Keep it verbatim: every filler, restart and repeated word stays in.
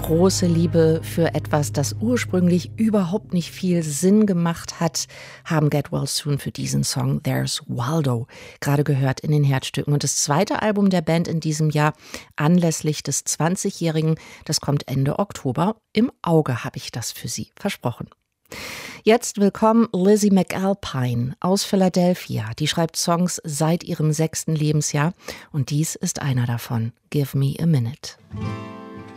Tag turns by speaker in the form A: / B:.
A: große Liebe für etwas, das ursprünglich überhaupt nicht viel Sinn gemacht hat, haben Get Well Soon für diesen Song There's Waldo gerade gehört in den Herzstücken. Und das zweite Album der Band in diesem Jahr, anlässlich des zwanzigjährigen, das kommt Ende Oktober. Im Auge habe ich das für Sie versprochen. Jetzt willkommen Lizzie McAlpine aus Philadelphia. Die schreibt Songs seit ihrem sechsten Lebensjahr und dies ist einer davon. Give Me a Minute.